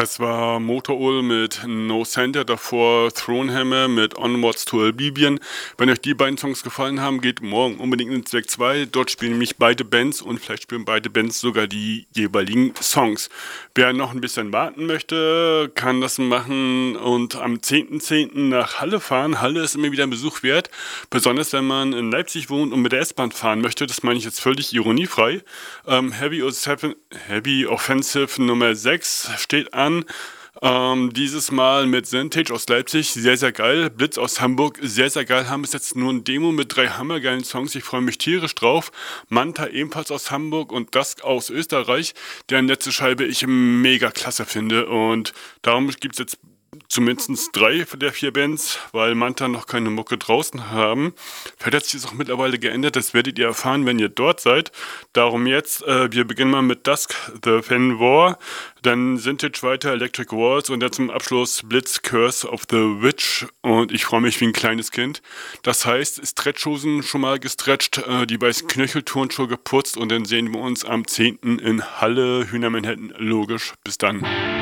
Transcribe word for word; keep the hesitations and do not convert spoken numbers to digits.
Das war Motorol mit No Center, davor Thronehammer mit Onwards to Oblivion. Wenn euch die beiden Songs gefallen haben, geht morgen unbedingt ins Werk zwei. Dort spielen nämlich beide Bands und vielleicht spielen beide Bands sogar die jeweiligen Songs. Wer noch ein bisschen warten möchte, kann das machen und am zehnten zehnten nach Halle fahren. Halle ist immer wieder ein Besuch wert, besonders wenn man in Leipzig wohnt und mit der S-Bahn fahren möchte. Das meine ich jetzt völlig ironiefrei. Ähm, Heavy, Heavy Offensive Nummer sechs steht an. Ähm, dieses Mal mit Vintage aus Leipzig, sehr, sehr geil. Blitz aus Hamburg, sehr, sehr geil. Haben bis jetzt nur ein Demo mit drei hammergeilen Songs. Ich freue mich tierisch drauf. Manta ebenfalls aus Hamburg und Dusk aus Österreich, deren letzte Scheibe ich mega klasse finde. Und darum gibt es jetzt zumindest drei der vier Bands, weil Manta noch keine Mucke draußen haben. Vielleicht hat sich das auch mittlerweile geändert, das werdet ihr erfahren, wenn ihr dort seid. Darum jetzt, äh, wir beginnen mal mit Dusk, The Fan War, dann Vintage weiter, Electric Walls und dann zum Abschluss Blitz, Curse of the Witch und ich freue mich wie ein kleines Kind. Das heißt, Stretchhosen schon mal gestretcht, äh, die weißen Knöchelturnschuhe geputzt und dann sehen wir uns am zehnten in Halle, Hühner Manhattan, logisch. Bis dann.